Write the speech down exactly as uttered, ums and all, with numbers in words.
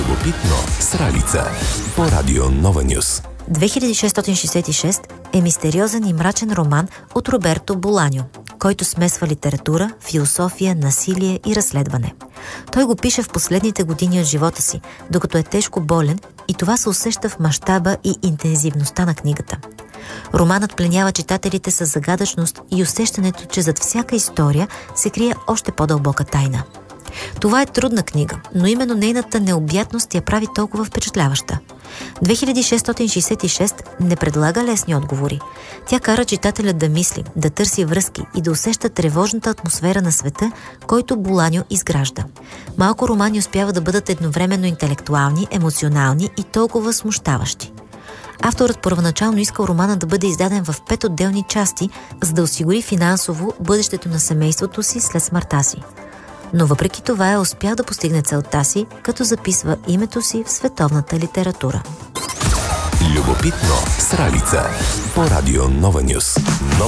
Любопитно с Ралица по Радио Нова Нюс. две хиляди шестстотин шестдесет и шест е мистериозен и мрачен роман от Роберто Боланьо, който смесва литература, философия, насилие и разследване. Той го пише в последните години от живота си, докато е тежко болен, и това се усеща в мащаба и интензивността на книгата. Романът пленява читателите с загадъчност и усещането, че зад всяка история се крие още по-дълбока тайна. Това е трудна книга, но именно нейната необятност я прави толкова впечатляваща. две хиляди шестстотин шестдесет и шест не предлага лесни отговори. Тя кара читателя да мисли, да търси връзки и да усеща тревожната атмосфера на света, който Боланьо изгражда. Малко романи успява да бъдат едновременно интелектуални, емоционални и толкова смущаващи. Авторът първоначално искал романа да бъде издаден в пет отделни части, за да осигури финансово бъдещето на семейството си след смъртта си. Но въпреки това е успял да постигне целта си, като записва името си в световната литература. Любопитно с Ралица по Радио Нова Нюс.